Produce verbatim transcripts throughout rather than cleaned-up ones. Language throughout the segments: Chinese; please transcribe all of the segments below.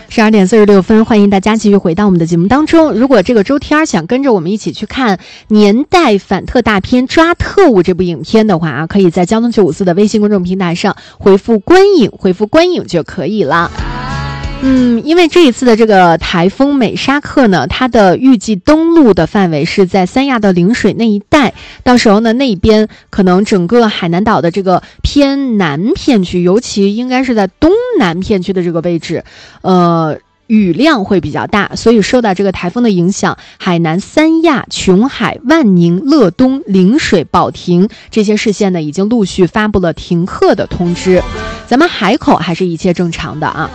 十二点四十六分，欢迎大家继续回到我们的节目当中。如果这个周天想跟着我们一起去看年代反特大片《抓特务》这部影片的话啊，可以在交通九五四的微信公众平台上回复观影，回复观影就可以了。嗯，因为这一次的这个台风美沙克呢，它的预计登陆的范围是在三亚的陵水那一带，到时候呢，那边可能整个海南岛的这个偏南片区，尤其应该是在东南片区的这个位置，呃，雨量会比较大，所以受到这个台风的影响，海南三亚、琼海、万宁、乐东、陵水、保亭这些市县呢，已经陆续发布了停课的通知。咱们海口还是一切正常的啊。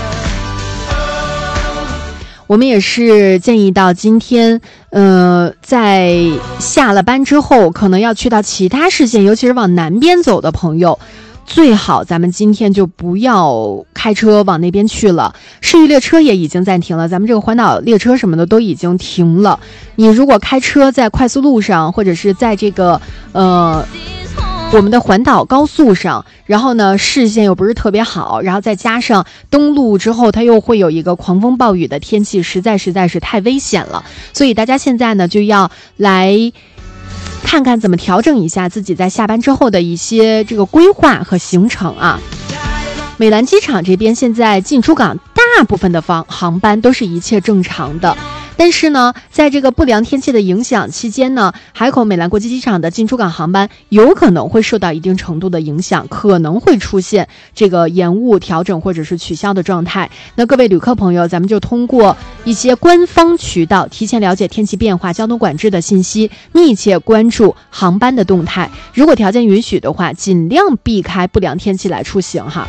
我们也是建议到今天，呃，在下了班之后，可能要去到其他市县，尤其是往南边走的朋友，最好咱们今天就不要开车往那边去了。市域列车也已经暂停了，咱们这个环岛列车什么的都已经停了。你如果开车在快速路上，或者是在这个呃我们的环岛高速上，然后呢视线又不是特别好，然后再加上登陆之后它又会有一个狂风暴雨的天气，实在实在是太危险了。所以大家现在呢就要来看看怎么调整一下自己在下班之后的一些这个规划和行程啊。美兰机场这边现在进出港大部分的航航班都是一切正常的，但是呢，在这个不良天气的影响期间呢，海口美兰国际机场的进出港航班有可能会受到一定程度的影响，可能会出现这个延误、调整或者是取消的状态。那各位旅客朋友，咱们就通过一些官方渠道提前了解天气变化、交通管制的信息，密切关注航班的动态。如果条件允许的话，尽量避开不良天气来出行哈。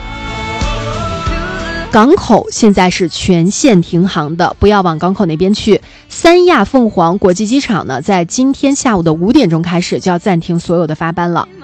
港口现在是全线停航的，不要往港口那边去。三亚凤凰国际机场呢，在今天下午的五点钟开始就要暂停所有的发班了。